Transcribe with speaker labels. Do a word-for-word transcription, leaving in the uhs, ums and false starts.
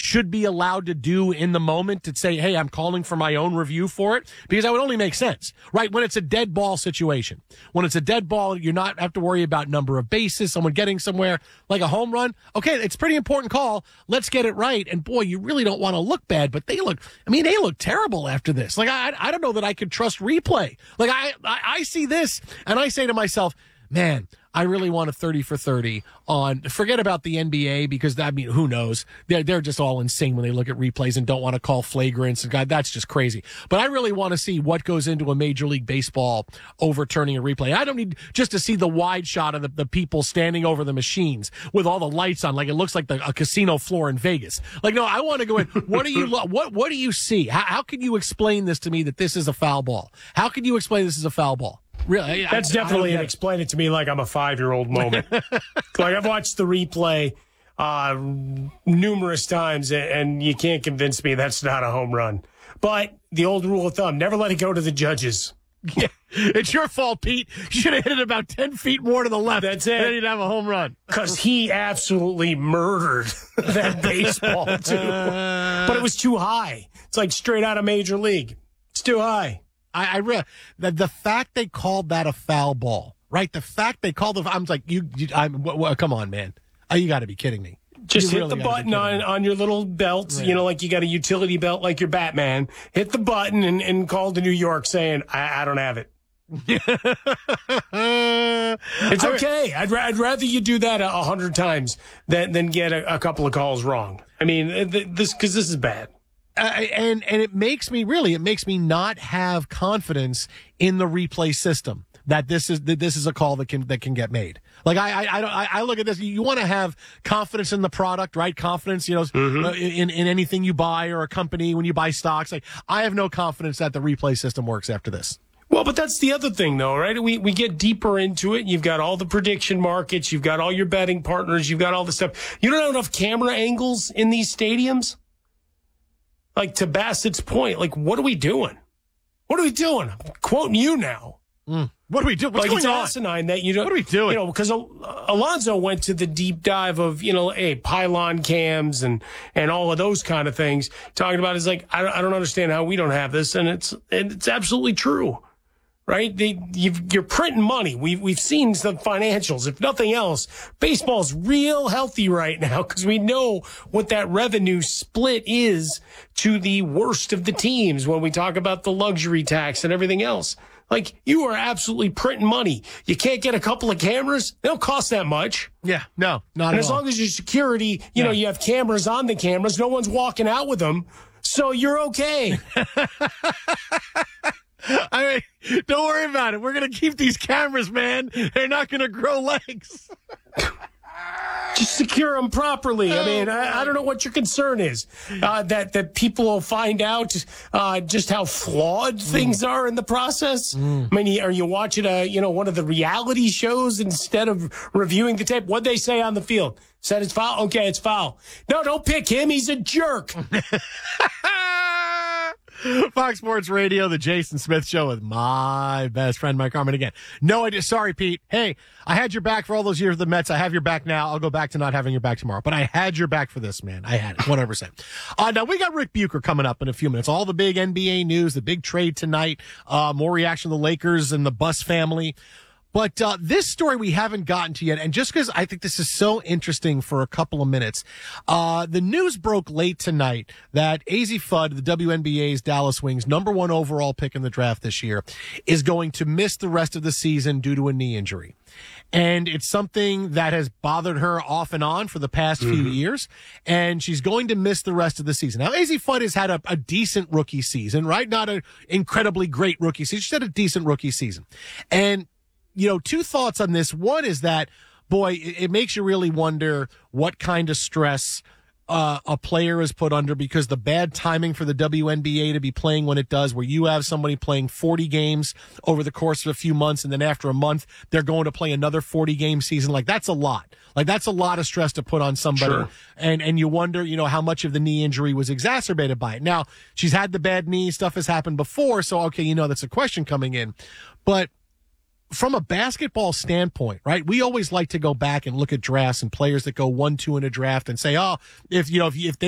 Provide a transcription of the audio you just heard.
Speaker 1: should be allowed to do in the moment to say, hey, I'm calling for my own review for it? Because that would only make sense, right? When it's a dead ball situation, when it's a dead ball, you're not have to worry about number of bases, someone getting somewhere like a home run. Okay, it's a pretty important call. Let's get it right. And boy, you really don't want to look bad, but they look, I mean, they look terrible after this. Like, I, I don't know that I could trust replay. Like, I, I, I see this and I say to myself, man, I really want a thirty for thirty on, forget about the N B A because, I mean, who knows? They're, they're just all insane when they look at replays and don't want to call flagrants. And God, that's just crazy. But I really want to see what goes into a Major League Baseball overturning a replay. I don't need just to see the wide shot of the, the people standing over the machines with all the lights on, like it looks like the, a casino floor in Vegas. Like, no, I want to go in. What do you, what, what do you see? How, how can you explain this to me that this is a foul ball? How can you explain this is a foul ball? Really,
Speaker 2: that's
Speaker 1: I,
Speaker 2: definitely
Speaker 1: I
Speaker 2: an explain it to me like I'm a five-year-old moment. Like, I've watched the replay uh, numerous times, and you can't convince me that's not a home run. But the old rule of thumb, never let it go to the judges.
Speaker 1: Yeah, it's your fault, Pete. You should have hit it about ten feet more to the left.
Speaker 2: That's it.
Speaker 1: And then you'd have a home run.
Speaker 2: Because he absolutely murdered that baseball, too. But it was too high. It's like straight out of Major League. It's too high.
Speaker 1: I, I re- the, the fact they called that a foul ball, right? The fact they called it, I'm like, you, you I'm, w- w- come on, man. Oh, you got to be kidding me.
Speaker 2: Just
Speaker 1: you
Speaker 2: hit
Speaker 1: really
Speaker 2: the button on, on your little belt,
Speaker 1: right.
Speaker 2: You know, like you got a utility belt like your Batman. Hit the button and, and call to New York saying, I, I don't have it. It's okay. I'd, ra- I'd rather you do that a, a hundred times than, than get a, a couple of calls wrong. I mean, th- this because this is bad.
Speaker 1: Uh, and and it makes me really, it makes me not have confidence in the replay system that this is that this is a call that can that can get made. Like I I I, don't, I, I look at this. You want to have confidence in the product, right? Confidence, you know, mm-hmm. in in anything you buy or a company when you buy stocks. Like I have no confidence that the replay system works after this.
Speaker 2: Well, but that's the other thing, though, right? We we get deeper into it. You've got all the prediction markets. You've got all your betting partners. You've got all the stuff. You don't have enough camera angles in these stadiums. Like, to Bassett's point, like, what are we doing? What are we doing? I'm quoting you now.
Speaker 1: Mm. What are we doing? What's
Speaker 2: like,
Speaker 1: going
Speaker 2: it's
Speaker 1: on?
Speaker 2: asinine that you don't.
Speaker 1: What are we doing?
Speaker 2: You know, because Alonso went to the deep dive of, you know, hey, pylon cams and, and all of those kind of things. Talking about is like, I don't, I don't understand how we don't have this. And it's, and it's absolutely true. Right? They, you've, you're printing money. We've, we've seen some financials. If nothing else, baseball's real healthy right now because we know what that revenue split is to the worst of the teams when we talk about the luxury tax and everything else. Like, you are absolutely printing money. You can't get a couple of cameras. They don't cost that much.
Speaker 1: Yeah, no, not
Speaker 2: and
Speaker 1: at
Speaker 2: as
Speaker 1: all.
Speaker 2: long as your security, you
Speaker 1: yeah.
Speaker 2: know, you have cameras on the cameras. No one's walking out with them. So you're okay.
Speaker 1: I mean, don't worry about it. We're going to keep these cameras, man. They're not going to grow legs.
Speaker 2: Just secure them properly. I mean, I, I don't know what your concern is. Uh, that, that people will find out uh, just how flawed things mm. are in the process. Mm. I mean, are you watching a, you know, one of the reality shows instead of reviewing the tape? What'd they say on the field? Said it's foul? Okay, it's foul. No, don't pick him. He's a jerk.
Speaker 1: Fox Sports Radio, the Jason Smith Show with my best friend, Mike Harmon again. No idea. Sorry, Pete. Hey, I had your back for all those years of the Mets. I have your back now. I'll go back to not having your back tomorrow. But I had your back for this, man. I had it, one hundred percent. Uh, now, we got Rick Bucher coming up in a few minutes. All the big N B A news, the big trade tonight, uh, more reaction to the Lakers and the Buss family. But uh, this story we haven't gotten to yet, and just because I think this is so interesting for a couple of minutes, uh, the news broke late tonight that Azzi Fudd, the W N B A's Dallas Wings number one overall pick in the draft this year, is going to miss the rest of the season due to a knee injury. And it's something that has bothered her off and on for the past mm-hmm. few years, and she's going to miss the rest of the season. Now, Azzi Fudd has had a, a decent rookie season, right? Not an incredibly great rookie season. She's had a decent rookie season. And you know, two thoughts on this. One is that, boy, it, it makes you really wonder what kind of stress uh, a player is put under, because the bad timing for the W N B A to be playing when it does, where you have somebody playing forty games over the course of a few months, and then after a month, they're going to play another forty game season. Like, that's a lot. Like, that's a lot of stress to put on somebody. Sure. And, and you wonder, you know, how much of the knee injury was exacerbated by it. Now, she's had the bad knee, stuff has happened before, so, okay, you know, that's a question coming in. But from a basketball standpoint, right, we always like to go back and look at drafts and players that go one, two in a draft and say, oh, if, you know, if, if they